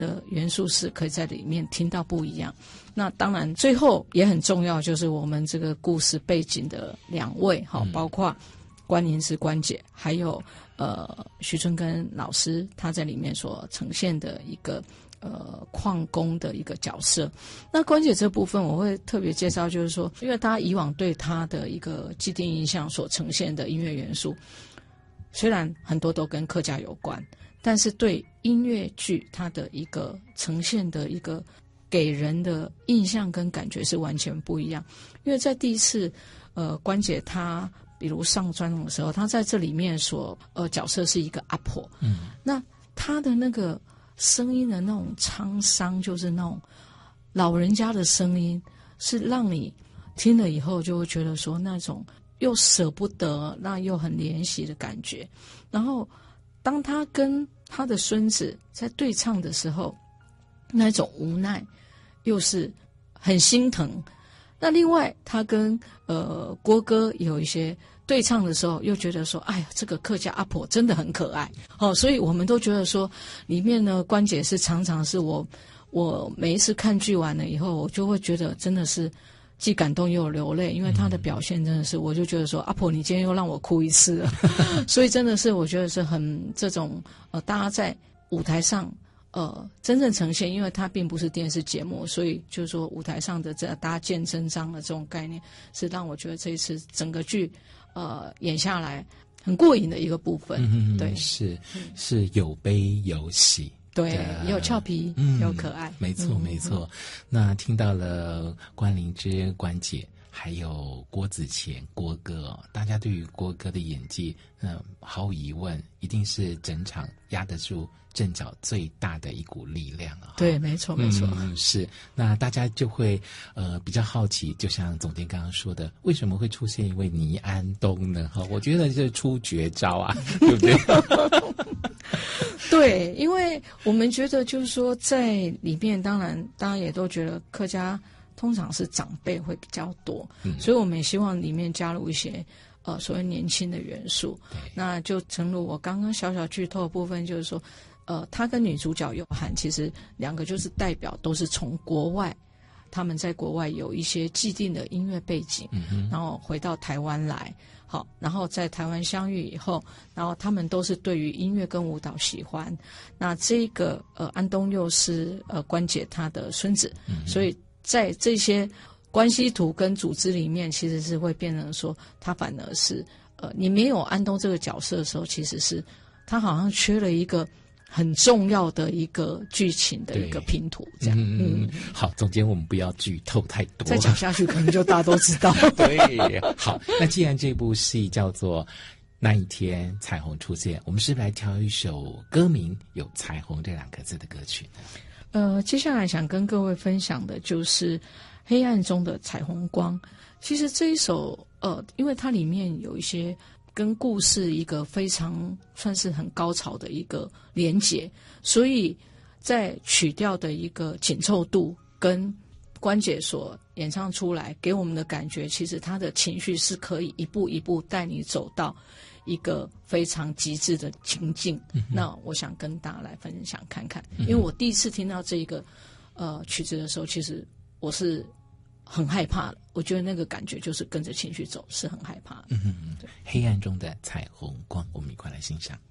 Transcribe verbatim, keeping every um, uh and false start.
的元素是可以在里面听到不一样。那当然最后也很重要，就是我们这个故事背景的两位哈、嗯，包括关宁之关姐，还有呃徐春根老师他在里面所呈现的一个呃矿工的一个角色。那关姐这部分我会特别介绍，就是说因为大家以往对他的一个既定印象所呈现的音乐元素，虽然很多都跟客家有关，但是对音乐剧它的一个呈现的一个给人的印象跟感觉是完全不一样。因为在第一次呃关姐她比如上专场的时候，她在这里面所呃角色是一个阿婆，嗯，那她的那个声音的那种沧桑，就是那种老人家的声音，是让你听了以后就会觉得说那种又舍不得，那又很怜惜的感觉。然后当他跟他的孙子在对唱的时候，那种无奈又是很心疼。那另外他跟呃郭哥有一些对唱的时候，又觉得说哎呀，这个客家阿婆真的很可爱哦，所以我们都觉得说里面呢关姐是常常是我我每一次看剧完了以后，我就会觉得真的是既感动又有流泪，因为他的表现真的是，我就觉得说阿婆你今天又让我哭一次了所以真的是我觉得是很这种呃大家在舞台上呃真正呈现，因为它并不是电视节目，所以就是说舞台上的这搭建真章的这种概念，是让我觉得这一次整个剧呃演下来很过瘾的一个部分。嗯，对， 是是有悲有喜， 对，也有俏皮，嗯，有可爱， 没错没错。嗯、那听到了关灵芝关姐，还有郭子乾郭哥，大家对于郭哥的演技，嗯，毫无疑问，一定是整场压得住阵脚最大的一股力量啊！ 对，没错没错、 嗯，是。那大家就会呃比较好奇，就像总监刚刚说的，为什么会出现一位倪安东呢？哈，我觉得这出绝招啊，对不对？ 对，因为我们觉得就是说，在里面当然大家也都觉得客家通常是长辈会比较多，嗯、所以我们也希望里面加入一些呃所谓年轻的元素。那就正如我刚刚小小剧透的部分，就是说，呃，他跟女主角佑涵其实两个就是代表都是从国外，他们在国外有一些既定的音乐背景，嗯、然后回到台湾来。好，然后在台湾相遇以后，然后他们都是对于音乐跟舞蹈喜欢。那这个呃安东又是呃关姐她的孙子，嗯、所以在这些关系图跟组织里面，其实是会变成说，他反而是呃你没有安东这个角色的时候，其实是他好像缺了一个很重要的一个剧情的一个拼图，这样。 嗯，嗯好，总监我们不要剧透太多， 再讲下去可能就大家都知道。 对，好，那既然这部戏叫做那一天彩虹出现，我们是不是来挑一首歌名有彩虹这两个字的歌曲呢？ 呃，接下来想跟各位分享的就是黑暗中的彩虹光。其实这一首呃因为它里面有一些跟故事一个非常算是很高潮的一个连结，所以在曲调的一个紧凑度跟关姐所演唱出来给我们的感觉，其实他的情绪是可以一步一步带你走到一个非常极致的情境。嗯、那我想跟大家来分享看看，因为我第一次听到这一个呃曲子的时候，其实我是很害怕的，我觉得那个感觉就是跟着情绪走，是很害怕的。 嗯，对，黑暗中的彩虹光，我们一块来欣赏。